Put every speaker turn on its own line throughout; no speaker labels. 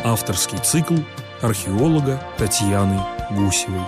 Авторский цикл археолога Татьяны Гусевой.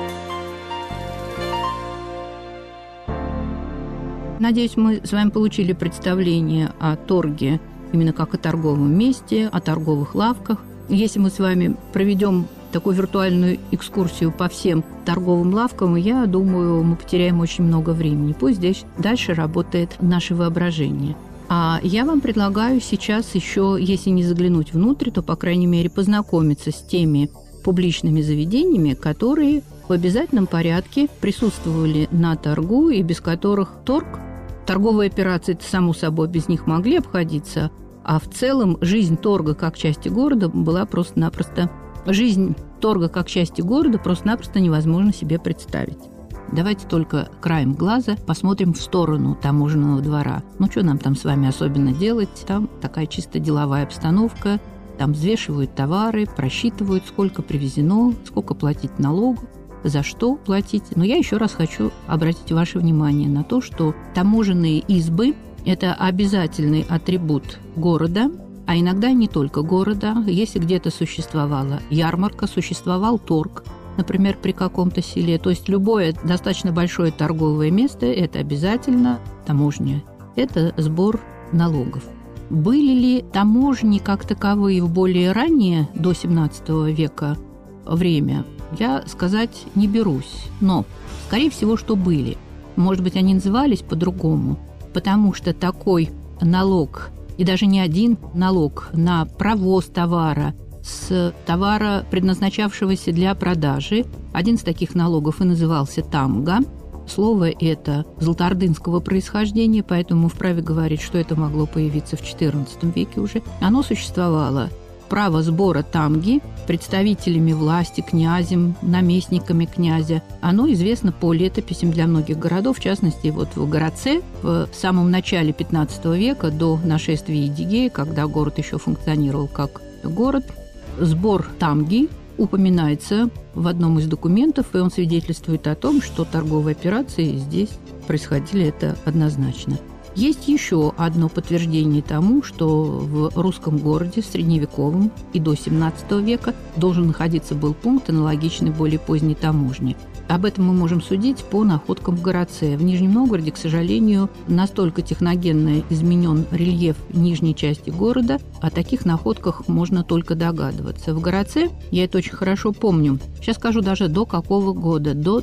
Надеюсь, мы с вами получили представление о торге именно как о торговом месте, о торговых лавках. Если мы с вами проведем такую виртуальную экскурсию по всем торговым лавкам, я думаю, мы потеряем очень много времени. Пусть здесь дальше работает наше воображение. А я вам предлагаю сейчас еще, если не заглянуть внутрь, то, по крайней мере, познакомиться с теми публичными заведениями, которые в обязательном порядке присутствовали на торгу и без которых торговые операции, само собой, без них могли обходиться, а в целом жизнь торга как части города была просто-напросто... Жизнь торга как части города просто-напросто невозможно себе представить. Давайте только краем глаза посмотрим в сторону таможенного двора. Ну, что нам там с вами особенно делать? Там такая чисто деловая обстановка. Там взвешивают товары, просчитывают, сколько привезено, сколько платить налогов, за что платить. Но я еще раз хочу обратить ваше внимание на то, что таможенные избы – это обязательный атрибут города, а иногда не только города. Если где-то существовала ярмарка, существовал торг, например, при каком-то селе, то есть любое достаточно большое торговое место – это обязательно таможня, это сбор налогов. Были ли таможни как таковые в более раннее, до XVII века, время, я сказать не берусь, но, скорее всего, что были. Может быть, они назывались по-другому, потому что такой налог, и даже не один налог на провоз товара, с товара, предназначавшегося для продажи. Один из таких налогов и назывался тамга. Слово это золотоордынского происхождения, поэтому вправе говорить, что это могло появиться в XIV веке уже. Оно существовало. Право сбора тамги представителями власти, князем, наместниками князя. Оно известно по летописям для многих городов, в частности, вот в Городце в самом начале XV века, до нашествия Едигея, когда город еще функционировал как город. Сбор тамги упоминается в одном из документов, и он свидетельствует о том, что торговые операции здесь происходили, это однозначно. Есть еще одно подтверждение тому, что в русском городе средневековом и до XVII века должен находиться был пункт, аналогичный более поздней таможне. Об этом мы можем судить по находкам в Городце. В Нижнем Новгороде, к сожалению, настолько техногенно изменен рельеф нижней части города, о таких находках можно только догадываться. В Городце, я это очень хорошо помню, сейчас скажу даже до какого года, до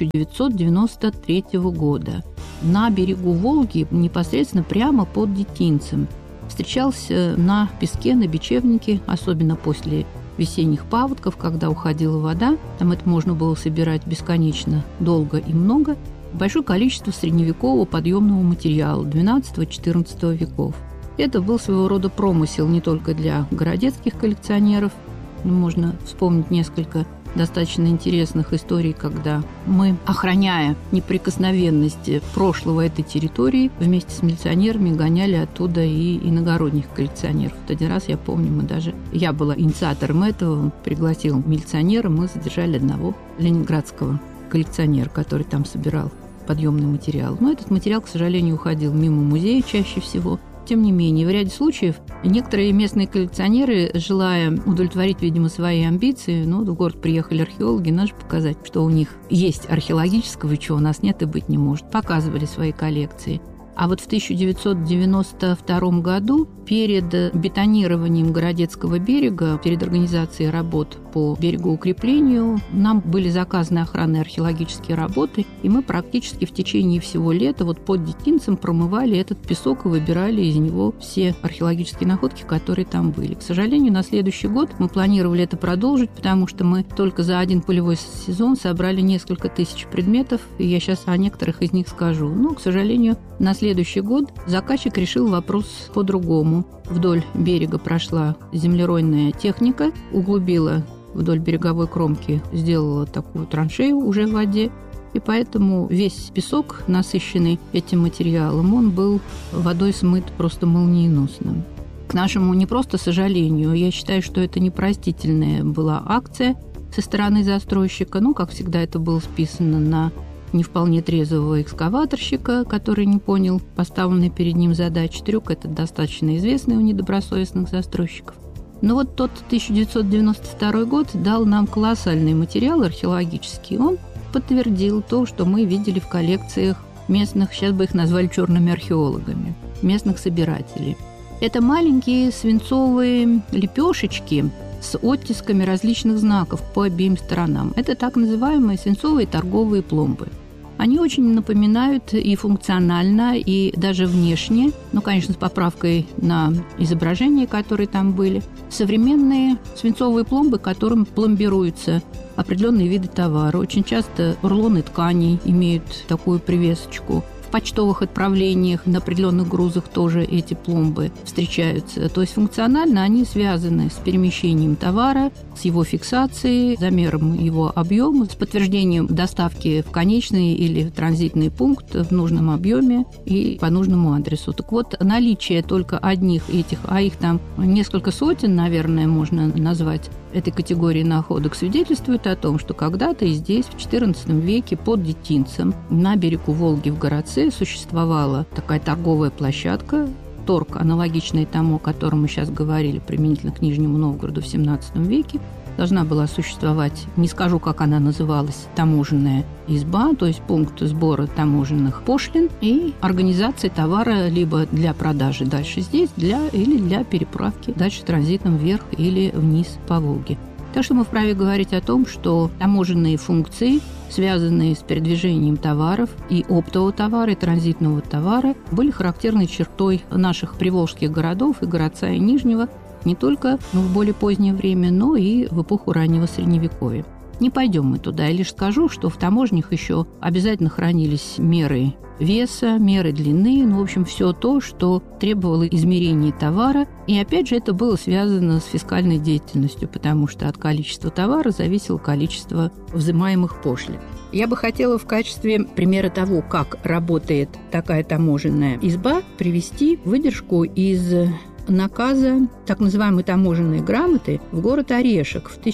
1993 года, на берегу Волги, непосредственно прямо под Детинцем, встречался на песке, на бечевнике, особенно после весенних паводков, когда уходила вода, там это можно было собирать бесконечно долго и много, большое количество средневекового подъемного материала XII-XIV веков. Это был своего рода промысел не только для городецких коллекционеров. Можно вспомнить несколько достаточно интересных историй, когда мы, охраняя неприкосновенность прошлого этой территории, вместе с милиционерами гоняли оттуда и иногородних коллекционеров. Вот один раз, я помню, я была инициатором этого, пригласил милиционера, мы задержали одного ленинградского коллекционера, который там собирал подъемный материал. Но этот материал, к сожалению, уходил мимо музея чаще всего. Тем не менее, в ряде случаев некоторые местные коллекционеры, желая удовлетворить, видимо, свои амбиции, в город приехали археологи, надо же показать, что у них есть археологического, чего у нас нет и быть не может, показывали свои коллекции. А вот в 1992 году перед бетонированием Городецкого берега, перед организацией работ по берегоукреплению, нам были заказаны охранные археологические работы, и мы практически в течение всего лета под Детинцем промывали этот песок и выбирали из него все археологические находки, которые там были. К сожалению, на следующий год мы планировали это продолжить, потому что мы только за один полевой сезон собрали несколько тысяч предметов, и я сейчас о некоторых из них скажу. Но, к сожалению, на следующий год заказчик решил вопрос по-другому. Вдоль берега прошла землеройная техника, углубила вдоль береговой кромки, сделала такую траншею уже в воде, и поэтому весь песок, насыщенный этим материалом, он был водой смыт просто молниеносно. К нашему не просто сожалению, я считаю, что это непростительная была акция со стороны застройщика, как всегда это было списано на не вполне трезвого экскаваторщика, который не понял поставленной перед ним задачи. Трюк этот достаточно известный у недобросовестных застройщиков. Но вот тот 1992 год дал нам колоссальный материал археологический. Он подтвердил то, что мы видели в коллекциях местных, сейчас бы их назвали черными археологами, местных собирателей. Это маленькие свинцовые лепешечки с оттисками различных знаков по обеим сторонам. Это так называемые свинцовые торговые пломбы. Они очень напоминают и функционально, и даже внешне, ну, конечно, с поправкой на изображения, которые там были, современные свинцовые пломбы, которым пломбируются определенные виды товара. Очень часто рулоны тканей имеют такую привесочку. В почтовых отправлениях на определенных грузах тоже эти пломбы встречаются. То есть функционально они связаны с перемещением товара, с его фиксацией, замером его объема, с подтверждением доставки в конечный или в транзитный пункт в нужном объеме и по нужному адресу. Так вот, наличие только одних этих, а их там несколько сотен, наверное, можно назвать, этой категории находок, свидетельствует о том, что когда-то и здесь, в XIV веке, под Детинцем, на берегу Волги в Городце, существовала такая торговая площадка, торг, аналогичный тому, о котором мы сейчас говорили, применительно к Нижнему Новгороду в XVII веке. Должна была существовать, не скажу, как она называлась, таможенная изба, то есть пункт сбора таможенных пошлин и организации товара либо для продажи дальше здесь, или для переправки дальше транзитом вверх или вниз по Волге. Так что мы вправе говорить о том, что таможенные функции, связанные с передвижением товаров и оптового товара, и транзитного товара, были характерной чертой наших приволжских городов и Городца и Нижнего, не только в более позднее время, но и в эпоху раннего Средневековья. Не пойдем мы туда. Я лишь скажу, что в таможнях еще обязательно хранились меры веса, меры длины, в общем, все то, что требовало измерения товара. И опять же, это было связано с фискальной деятельностью, потому что от количества товара зависело количество взимаемых пошлин. Я бы хотела в качестве примера того, как работает такая таможенная изба, привести выдержку из наказа так называемой таможенной грамоты в город Орешек в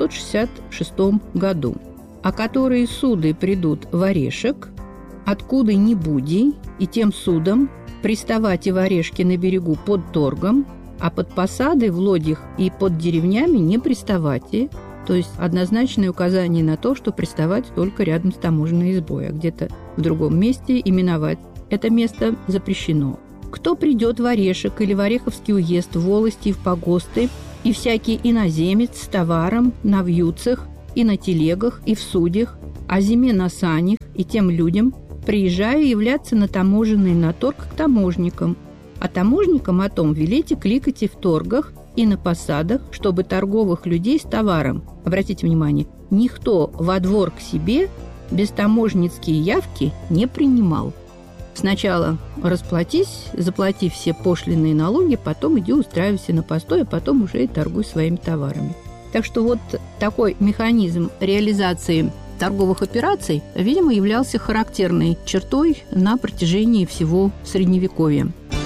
1666 году, о которой суды придут в Орешек, откуда не буди, и тем судом приставайте в Орешке на берегу под торгом, а под посадой в лодьях и под деревнями не приставайте. То есть однозначное указание на то, что приставать только рядом с таможенной избой, а где-то в другом месте именовать это место запрещено. Кто придет в Орешек или в Ореховский уезд, в волости и в погосты, и всякий иноземец с товаром на вьюцах и на телегах и в судьях, о зиме на санях и тем людям, приезжая являться на таможенный на торг к таможникам. А таможникам о том велите кликать и в торгах, и на посадах, чтобы торговых людей с товаром, обратите внимание, никто во двор к себе без таможницкие явки не принимал. Сначала расплатись, заплати все пошлины и налоги, потом иди устраивайся на постой, а потом уже и торгуй своими товарами. Так что вот такой механизм реализации торговых операций, видимо, являлся характерной чертой на протяжении всего Средневековья.